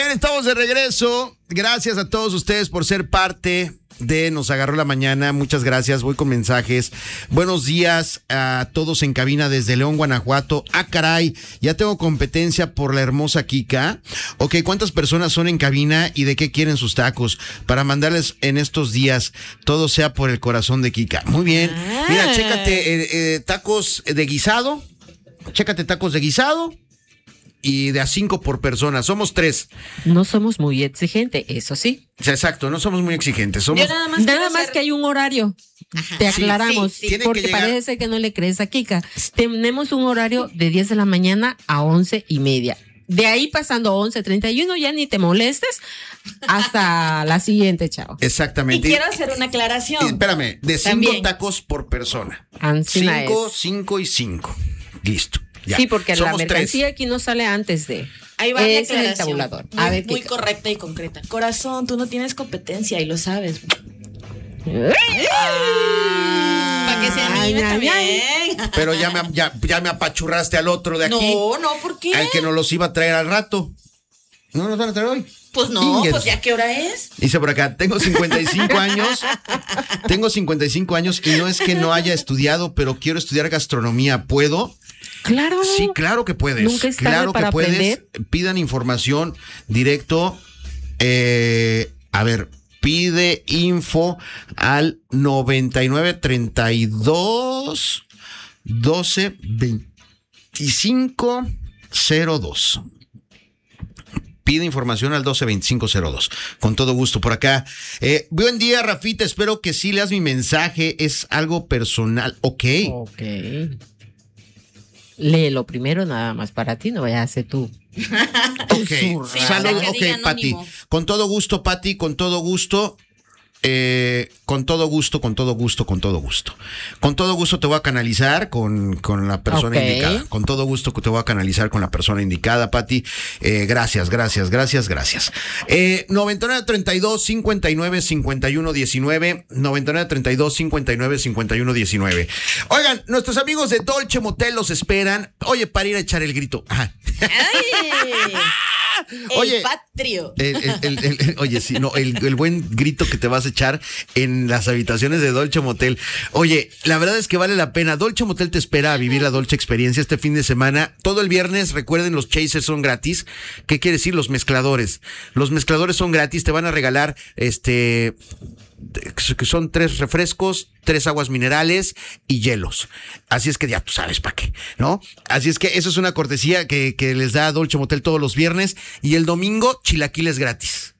Oigan, estamos de regreso. Gracias a todos ustedes por ser parte de Nos Agarró la Mañana. Muchas gracias. Voy con mensajes. Buenos días a todos en cabina desde León, Guanajuato. Ah, caray, ya tengo competencia por la hermosa Kika. Ok, ¿cuántas personas son en cabina y de qué quieren sus tacos? Para mandarles en estos días, todo sea por el corazón de Kika. Muy bien. Mira, chécate tacos de guisado. Chécate tacos de guisado. Y de a 5 por persona, somos 3. No somos muy exigentes, eso sí. Exacto, no somos muy exigentes. Somos... Nada más que hay un horario. Ajá. Te aclaramos, sí, porque que parece que no le crees a Kika. Tenemos un horario de 10 de la mañana a 11:30. De ahí pasando 11:31 ya ni te molestes hasta la siguiente, chao. Exactamente. Y quiero hacer una aclaración. Espérame, de 5 tacos por persona. 5 y 5. Listo. Ya. Sí, porque somos la mercancía 3. Aquí no sale antes de. Ahí va la aclaración. El tabulador. Muy correcta y concreta. Corazón, tú no tienes competencia y lo sabes. Para que se anime también. Pero ya me apachurraste al otro de aquí. No, ¿por qué? Al que nos los iba a traer al rato. ¿No nos van a traer hoy? Pues no, pues ya qué hora es. Dice por acá, tengo 55 años. Tengo 55 años y no es que no haya estudiado, pero quiero estudiar gastronomía. ¿Puedo? Claro. Sí, claro que puedes. Nunca es tarde claro para que puedes. Aprender. Pidan información directo. A ver, pide info al 9932 12 25 02. Pide información al 122502. Con todo gusto por acá. Buen día, Rafita. Espero que sí leas mi mensaje. Es algo personal. Ok. Léelo primero, nada más para ti, no vayas a hacer tú. Ok. Salud. Ok, Pati. Con todo gusto, Pati. Con todo gusto. Con todo gusto. Con todo gusto te voy a canalizar con la persona indicada. Con todo gusto te voy a canalizar con la persona indicada, Pati. Gracias. 9932 59 51 19. 9932 59 51 19. Oigan, nuestros amigos de Dolce Motel los esperan. Oye, para ir a echar el grito. Ajá. Oye, el patrio. Oye, sí, no, el buen grito que te vas a echar en las habitaciones de Dolce Motel. Oye, la verdad es que vale la pena. Dolce Motel te espera a vivir la Dolce experiencia este fin de semana. Todo el viernes, recuerden, los chasers son gratis. ¿Qué quiere decir? Los mezcladores. Los mezcladores son gratis. Te van a regalar, que son 3 refrescos, 3 aguas minerales y hielos. Así es que ya tú sabes para qué, ¿no? Así es que eso es una cortesía que les da Dolce Motel todos los viernes. Y el domingo, chilaquiles gratis.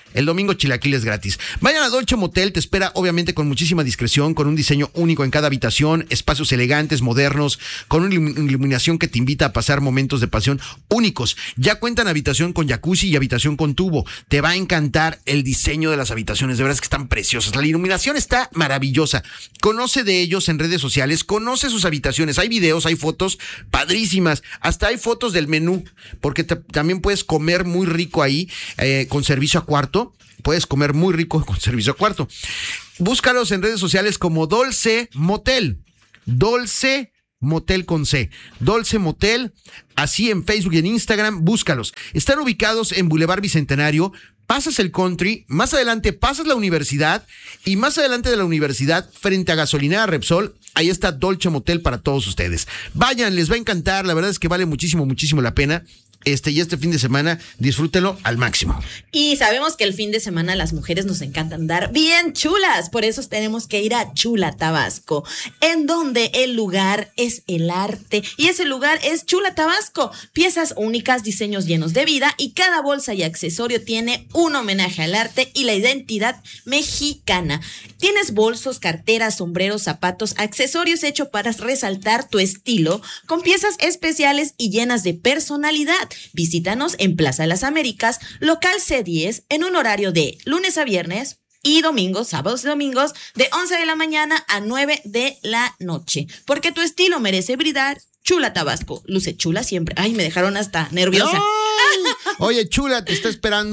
Vayan a Dolce Motel, te espera obviamente con muchísima discreción, con un diseño único en cada habitación, espacios elegantes, modernos, con una iluminación que te invita a pasar momentos de pasión únicos. Ya cuentan habitación con jacuzzi y habitación con tubo. Te va a encantar el diseño de las habitaciones, de verdad es que están preciosas. La iluminación está maravillosa. Conoce de ellos en redes sociales, conoce sus habitaciones. Hay videos, hay fotos padrísimas, hasta hay fotos del menú, porque también puedes comer muy rico ahí, con servicio a cuarto. Puedes comer muy rico con servicio a cuarto. Búscalos en redes sociales como Dolce Motel. Dolce Motel con C. Dolce Motel, así en Facebook y en Instagram, búscalos. Están ubicados en Boulevard Bicentenario. Pasas el country, más adelante pasas la universidad y más adelante de la universidad, frente a Gasolinera Repsol, ahí está Dolce Motel para todos ustedes. Vayan, les va a encantar, la verdad es que vale muchísimo la pena. Y este fin de semana, disfrútelo al máximo. Y sabemos que el fin de semana las mujeres nos encanta andar bien chulas, por eso tenemos que ir a Chula Tabasco, en donde el lugar es el arte y ese lugar es Chula Tabasco. Piezas únicas, diseños llenos de vida y cada bolsa y accesorio tiene un homenaje al arte y la identidad mexicana. Tienes bolsos, carteras, sombreros, zapatos, accesorios hechos para resaltar tu estilo con piezas especiales y llenas de personalidad. Visítanos en Plaza de las Américas, local C10, en un horario de lunes a viernes y domingos, sábados y domingos, de 11 de la mañana a 9 de la noche. Porque tu estilo merece brillar. Chula Tabasco, luce chula siempre. Ay, me dejaron hasta nerviosa. ¡Ay! Oye, Chula, te está esperando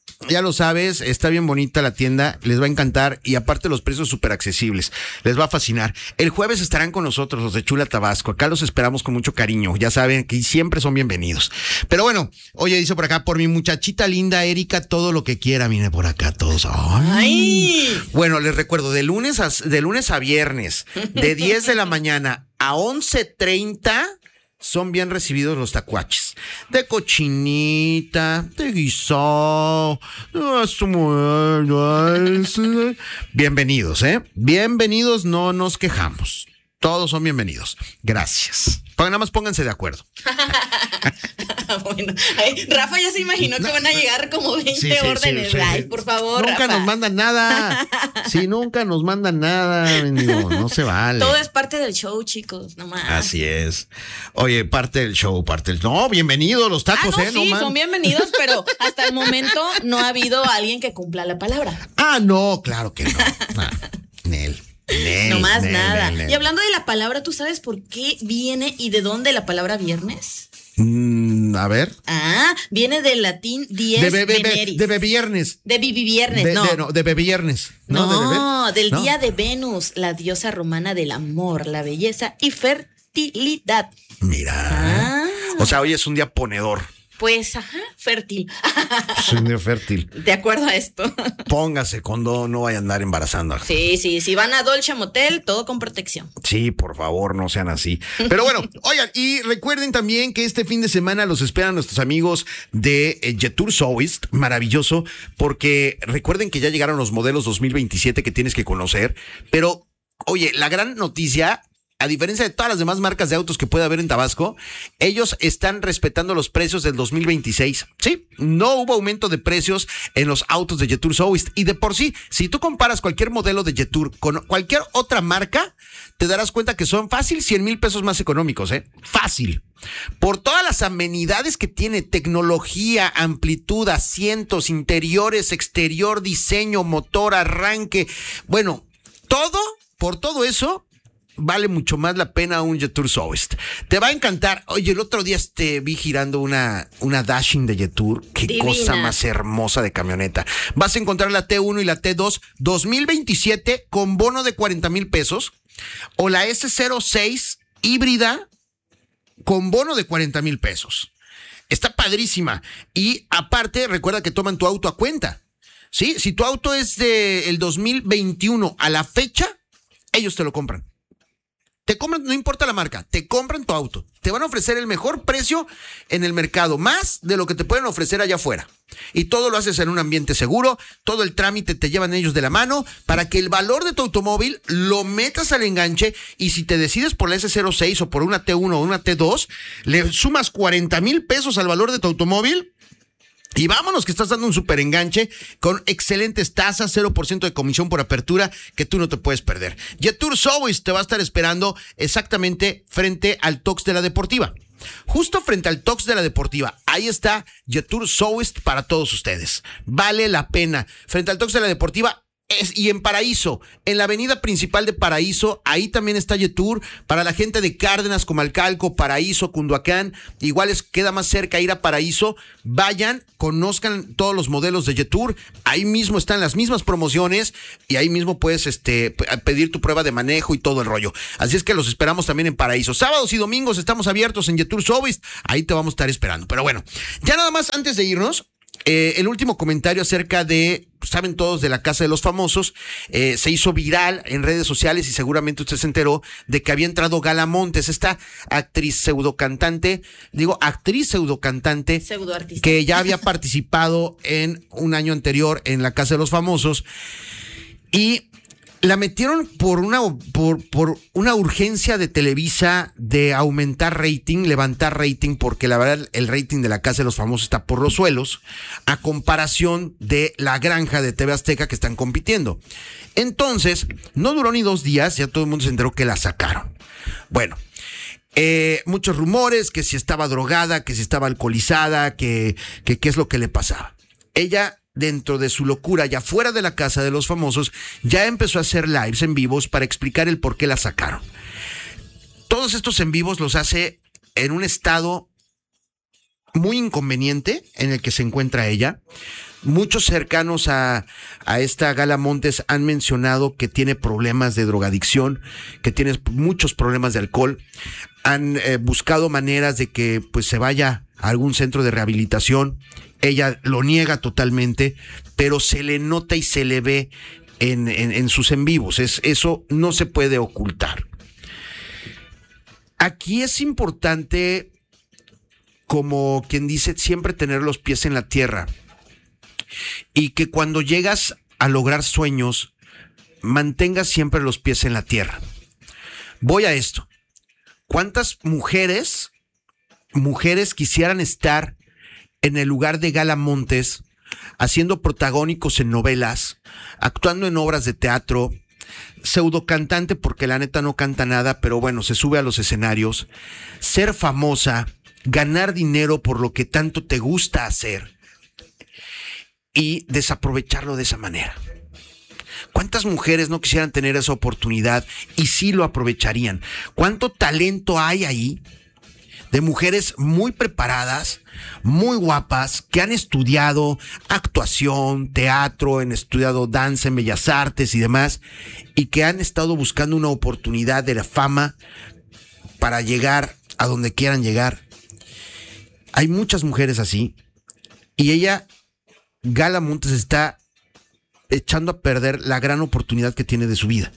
Ya lo sabes, está bien bonita la tienda, les va a encantar y aparte los precios súper accesibles, les va a fascinar. El jueves estarán con nosotros los de Chula Tabasco, acá los esperamos con mucho cariño, ya saben que siempre son bienvenidos. Pero bueno, oye, dice por acá, por mi muchachita linda Erika, todo lo que quiera, mire por acá todos. ¡Ay! Bueno, les recuerdo, de lunes a viernes, de 10 de la mañana a 11:30, son bien recibidos los tacuaches. De cochinita, de guisado. Bienvenidos, Bienvenidos, no nos quejamos. Todos son bienvenidos. Gracias. Nada más pónganse de acuerdo. Bueno, Rafa ya se imaginó que van a llegar como 20 órdenes. Ay, por favor, nunca Rafa. Nos mandan nada. Sí, nunca nos mandan nada. No se vale. Todo es parte del show, chicos, nomás. Así es. Oye, parte del show, No, bienvenidos los tacos, no, sí, son bienvenidos, pero hasta el momento no ha habido alguien que cumpla la palabra. No, claro que no. Nel. No más nada. Y hablando de la palabra, ¿tú sabes por qué viene y de dónde la palabra viernes? A ver. Viene del latín dies veneris. De viernes. De viernes, no. De viernes. No, del día de Venus, la diosa romana del amor, la belleza y fertilidad. Mira. O sea, hoy es un día ponedor. Pues, fértil. Soy un día fértil. De acuerdo a esto. Póngase cuando no vaya a andar embarazando. Sí. Si van a Dolce Motel, todo con protección. Sí, por favor, no sean así. Pero bueno, oigan, y recuerden también que este fin de semana los esperan nuestros amigos de Jetour Southwest. Maravilloso, porque recuerden que ya llegaron los modelos 2027 que tienes que conocer. Pero, oye, la gran noticia, a diferencia de todas las demás marcas de autos que puede haber en Tabasco, ellos están respetando los precios del 2026. Sí, no hubo aumento de precios en los autos de Jetour Southwest. Y de por sí, si tú comparas cualquier modelo de Jetour con cualquier otra marca, te darás cuenta que son fácil 100,000 pesos más económicos, Fácil. Por todas las amenidades que tiene, tecnología, amplitud, asientos, interiores, exterior, diseño, motor, arranque. Bueno, por todo eso, vale mucho más la pena un Jetour Southwest. Te va a encantar. Oye, el otro día vi girando una Dashing de Jetour. Qué divina. Cosa más hermosa de camioneta. Vas a encontrar la T1 y la T2 2027 con bono de 40,000 pesos. O la S06 híbrida con bono de 40,000 pesos. Está padrísima. Y aparte, recuerda que toman tu auto a cuenta. ¿Sí? Si tu auto es del 2021 a la fecha, ellos te lo compran. Te compran, no importa la marca, te compran tu auto. Te van a ofrecer el mejor precio en el mercado, más de lo que te pueden ofrecer allá afuera. Y todo lo haces en un ambiente seguro, todo el trámite te llevan ellos de la mano para que el valor de tu automóvil lo metas al enganche y si te decides por la S06 o por una T1 o una T2, le sumas 40,000 pesos al valor de tu automóvil. Y vámonos, que estás dando un súper enganche con excelentes tasas, 0% de comisión por apertura que tú no te puedes perder. Jetour Southwest te va a estar esperando exactamente frente al Tox de la Deportiva. Justo frente al Tox de la Deportiva, ahí está Jetour Southwest para todos ustedes. Vale la pena. Frente al Tox de la Deportiva. Y en Paraíso, en la avenida principal de Paraíso, ahí también está Jetour. Para la gente de Cárdenas, Comalcalco, Paraíso, Cunduacán, igual les queda más cerca ir a Paraíso. Vayan, conozcan todos los modelos de Jetour. Ahí mismo están las mismas promociones y ahí mismo puedes pedir tu prueba de manejo y todo el rollo. Así es que los esperamos también en Paraíso. Sábados y domingos estamos abiertos en Jetour Southwest. Ahí te vamos a estar esperando. Pero bueno, ya nada más antes de irnos, el último comentario acerca de, saben todos, de la Casa de los Famosos, se hizo viral en redes sociales y seguramente usted se enteró de que había entrado Gala Montes, esta actriz pseudocantante, pseudoartista, que ya había participado en un año anterior en la Casa de los Famosos y la metieron por una urgencia de Televisa de aumentar rating, levantar rating, porque la verdad el rating de la Casa de los Famosos está por los suelos, a comparación de La Granja de TV Azteca que están compitiendo. Entonces, no duró ni 2 días, ya todo el mundo se enteró que la sacaron. Bueno, muchos rumores, que si estaba drogada, que si estaba alcoholizada, que qué es lo que le pasaba. Ella, dentro de su locura, ya fuera de la Casa de los Famosos, ya empezó a hacer lives en vivos para explicar el por qué la sacaron. Todos estos en vivos los hace en un estado muy inconveniente en el que se encuentra ella. Muchos cercanos a esta Gala Montes han mencionado que tiene problemas de drogadicción, que tiene muchos problemas de alcohol. Han buscado maneras de que pues se vaya a algún centro de rehabilitación. Ella lo niega totalmente, pero se le nota y se le ve en sus en vivos. Eso no se puede ocultar. Aquí es importante, como quien dice, siempre tener los pies en la tierra. Y que cuando llegas a lograr sueños, mantengas siempre los pies en la tierra. Voy a esto. ¿Cuántas mujeres quisieran estar en el lugar de Gala Montes, haciendo protagónicos en novelas, actuando en obras de teatro, pseudo cantante porque la neta no canta nada, pero bueno, se sube a los escenarios, ser famosa, ganar dinero por lo que tanto te gusta hacer y desaprovecharlo de esa manera? ¿Cuántas mujeres no quisieran tener esa oportunidad y sí lo aprovecharían? ¿Cuánto talento hay ahí de mujeres muy preparadas, muy guapas, que han estudiado actuación, teatro, han estudiado danza en Bellas Artes y demás, y que han estado buscando una oportunidad de la fama para llegar a donde quieran llegar? Hay muchas mujeres así, y ella, Gala Montes, está echando a perder la gran oportunidad que tiene de su vida.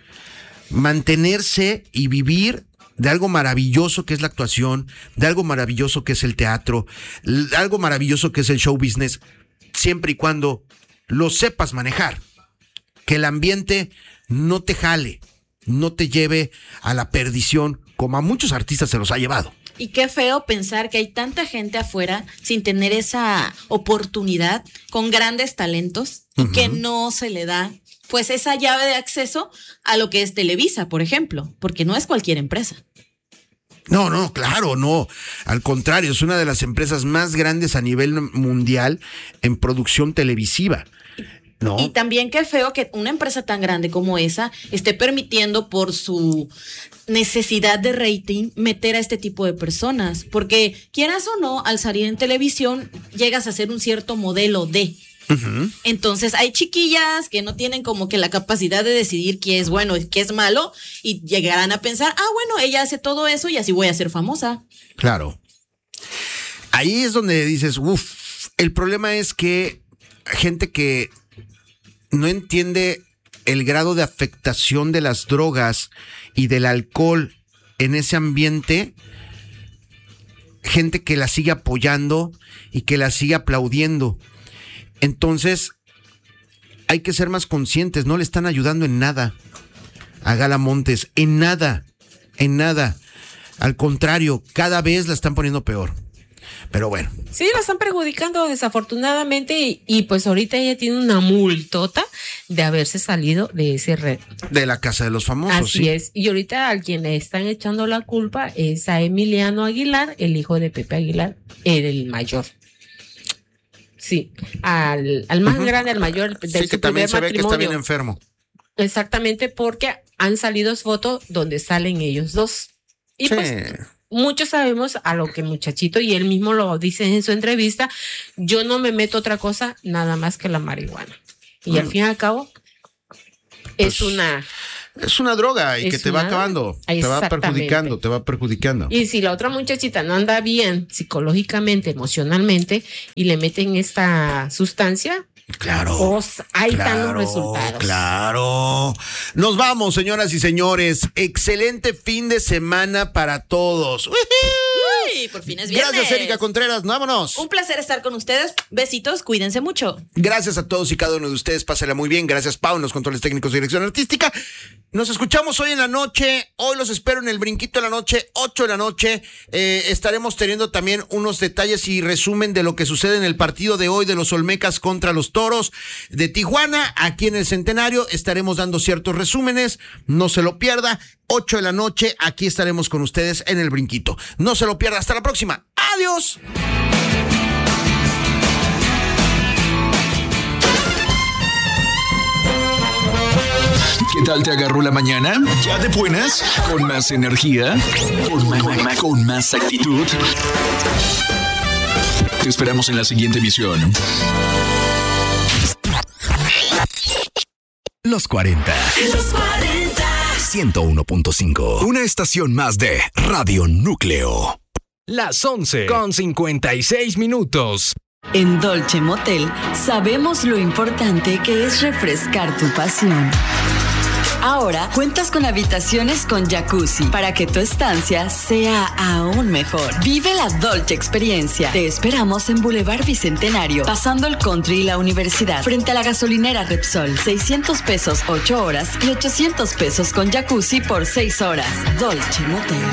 Mantenerse y vivir de algo maravilloso que es la actuación, de algo maravilloso que es el teatro, algo maravilloso que es el show business, siempre y cuando lo sepas manejar. Que el ambiente no te jale, no te lleve a la perdición, como a muchos artistas se los ha llevado. Y qué feo pensar que hay tanta gente afuera sin tener esa oportunidad, con grandes talentos, y que no se le da pues esa llave de acceso a lo que es Televisa, por ejemplo, porque no es cualquier empresa. No, claro, no. Al contrario, es una de las empresas más grandes a nivel mundial en producción televisiva. ¿No? Y también qué feo que una empresa tan grande como esa esté permitiendo, por su necesidad de rating, meter a este tipo de personas. Porque quieras o no, al salir en televisión, llegas a ser un cierto modelo de... Entonces hay chiquillas que no tienen como que la capacidad de decidir qué es bueno y qué es malo, y llegarán a pensar, bueno, ella hace todo eso y así voy a ser famosa. Claro. Ahí es donde dices, el problema es que gente que no entiende el grado de afectación de las drogas y del alcohol en ese ambiente, gente que la sigue apoyando y que la sigue aplaudiendo. Entonces, hay que ser más conscientes. No le están ayudando en nada a Gala Montes, en nada. Al contrario, cada vez la están poniendo peor. Pero bueno. Sí, la están perjudicando desafortunadamente, y pues ahorita ella tiene una multota de haberse salido de ese red. De la Casa de los Famosos. Así es. Y ahorita a quien le están echando la culpa es a Emiliano Aguilar, el hijo de Pepe Aguilar, el mayor. Sí, al más grande, al mayor de sí, su que también se ve matrimonio. que está bien enfermo. Exactamente, porque han salido fotos donde salen ellos dos. Y sí, pues muchos sabemos a lo que el muchachito, y él mismo lo dice en su entrevista, yo no me meto otra cosa nada más que la marihuana. Y al fin y al cabo pues, es una droga y que te va acabando, te va perjudicando. Y si la otra muchachita no anda bien psicológicamente, emocionalmente, y le meten esta sustancia, claro, pues ahí están los resultados. Claro. Nos vamos, señoras y señores. Excelente fin de semana para todos. Uy, por fin es viernes. Gracias, Erika Contreras. Vámonos. Un placer estar con ustedes. Besitos, cuídense mucho. Gracias a todos y cada uno de ustedes. Pásenla muy bien. Gracias, Pau, en los controles técnicos y dirección artística. Nos escuchamos hoy en la noche. Hoy los espero en el Brinquito de la Noche, 8 de la noche. Estaremos teniendo también unos detalles y resumen de lo que sucede en el partido de hoy de los Olmecas contra los Toros de Tijuana. Aquí en el Centenario estaremos dando ciertos resúmenes. No se lo pierda. 8 de la noche. Aquí estaremos con ustedes en el Brinquito. No se lo pierda. Hasta la próxima. Adiós. ¿Qué tal te agarró la mañana? ¿Ya de buenas? ¿Con más energía? ¿Con más actitud? Te esperamos en la siguiente emisión. Los 40. Los 40. 101.5. Una estación más de Radio Núcleo. Las 11:56. En Dolce Motel sabemos lo importante que es refrescar tu pasión. Ahora cuentas con habitaciones con jacuzzi para que tu estancia sea aún mejor. Vive la Dolce experiencia. Te esperamos en Boulevard Bicentenario, pasando el Country y la Universidad, frente a la gasolinera Repsol. 600 pesos 8 horas y 800 pesos con jacuzzi por 6 horas. Dolce Motel.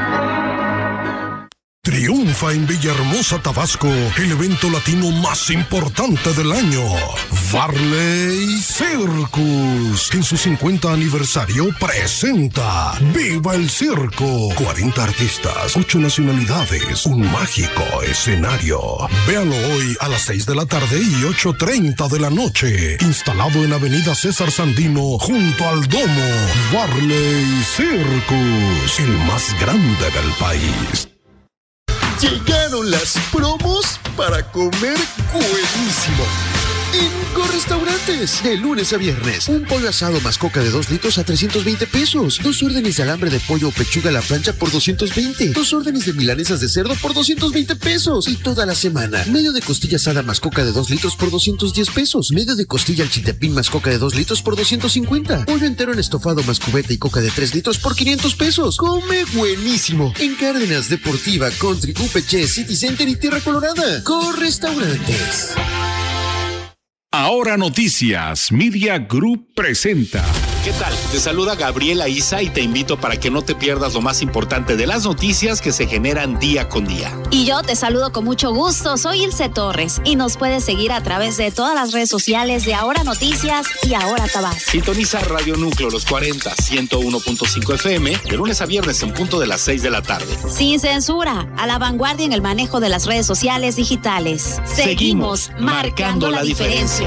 Triunfa en Villahermosa, Tabasco, el evento latino más importante del año, Farley Circus. En su 50 aniversario presenta ¡Viva el Circo! 40 artistas, 8 nacionalidades, un mágico escenario. Véalo hoy a las 6 de la tarde y 8:30 de la noche. Instalado en Avenida César Sandino, junto al Domo. Farley Circus, el más grande del país. Llegaron las promos para comer buenísimo. En Go Restaurantes, de lunes a viernes, un pollo asado más coca de 2 litros a 320 pesos. 2 órdenes de alambre de pollo o pechuga a la plancha por 220. 2 órdenes de milanesas de cerdo por 220 pesos. Y toda la semana, medio de costilla asada más coca de 2 litros por 210 pesos. Medio de costilla al chiltepín más coca de 2 litros por 250. Pollo entero en estofado más cubeta y coca de 3 litros por 500 pesos. Come buenísimo. En Cárdenas, Deportiva, Country, UPC, City Center y Tierra Colorada. Go Restaurantes. Ahora Noticias Media Group presenta. ¿Qué tal? Te saluda Gabriela Isa y te invito para que no te pierdas lo más importante de las noticias que se generan día con día. Y yo te saludo con mucho gusto, soy Ilse Torres y nos puedes seguir a través de todas las redes sociales de Ahora Noticias y Ahora Tabasco. Sintoniza Radio Núcleo los 40, 101.5 FM, de lunes a viernes en punto de las 6 de la tarde. Sin censura, a la vanguardia en el manejo de las redes sociales digitales. Seguimos marcando la diferencia.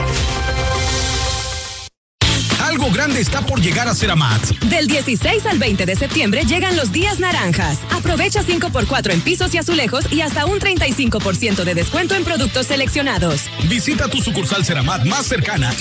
Algo grande está por llegar a Ceramat. Del 16 al 20 de septiembre llegan los días naranjas. Aprovecha 5x4 en pisos y azulejos y hasta un 35% de descuento en productos seleccionados. Visita tu sucursal Ceramat más cercana